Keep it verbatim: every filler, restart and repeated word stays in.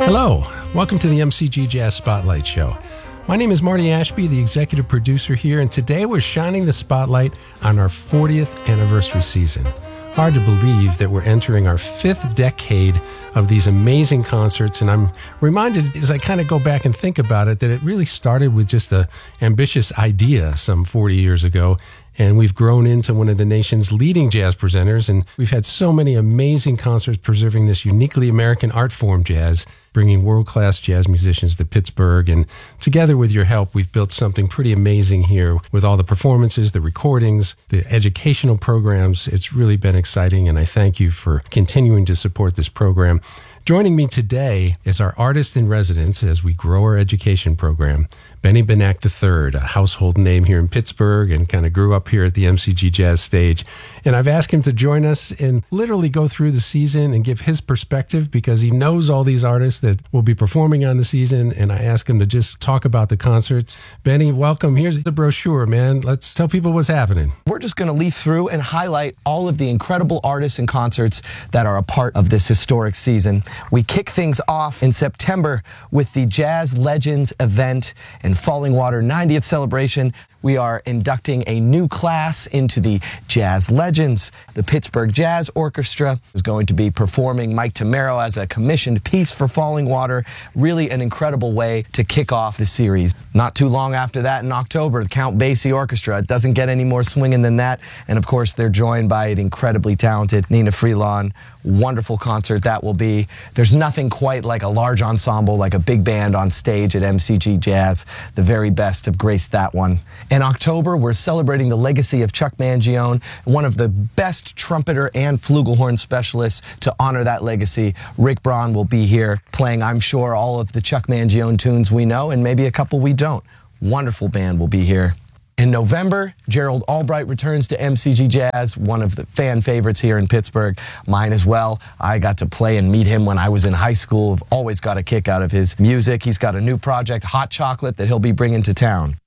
Hello, welcome to the M C G Jazz Spotlight Show. My name is Marty Ashby, the executive producer here, and today we're shining the spotlight on our fortieth anniversary season. Hard to believe that we're entering our fifth decade of these amazing concerts, and I'm reminded as I kind of go back and think about it that it really started with just an ambitious idea some forty years ago, and we've grown into one of the nation's leading jazz presenters, and we've had so many amazing concerts preserving this uniquely American art form, jazz, bringing world-class jazz musicians to Pittsburgh. And together with your help, we've built something pretty amazing here with all the performances, the recordings, the educational programs. It's really been exciting, and I thank you for continuing to support this program. Joining me today is our artist in residence as we grow our education program, Benny Benack the third, a household name here in Pittsburgh and kind of grew up here at the M C G Jazz stage. And I've asked him to join us and literally go through the season and give his perspective because he knows all these artists that will be performing on the season. And I asked him to just talk about the concerts. Benny, welcome. Here's the brochure, man. Let's tell people what's happening. We're just going to leaf through and highlight all of the incredible artists and concerts that are a part of this historic season. We kick things off in September with the Jazz Legends event and Falling Water ninetieth celebration. We are inducting a new class into the Jazz Legends. The Pittsburgh Jazz Orchestra is going to be performing Mike Tamero as a commissioned piece for Falling Water. Really an incredible way to kick off the series. Not too long after that, in October, the Count Basie Orchestra. It doesn't get any more swinging than that. And of course, they're joined by the incredibly talented Nina Freelon. Wonderful concert that will be. There's nothing quite like a large ensemble, like a big band on stage at M C G Jazz. The very best have graced that one. In October, we're celebrating the legacy of Chuck Mangione, one of the best trumpeter and flugelhorn specialists to honor that legacy. Rick Braun will be here playing, I'm sure, all of the Chuck Mangione tunes we know and maybe a couple we don't. Wonderful band will be here. In November, Gerald Albright returns to M C G Jazz, one of the fan favorites here in Pittsburgh. Mine as well. I got to play and meet him when I was in high school. I've always got a kick out of his music. He's got a new project, Hot Chocolate, that he'll be bringing to town.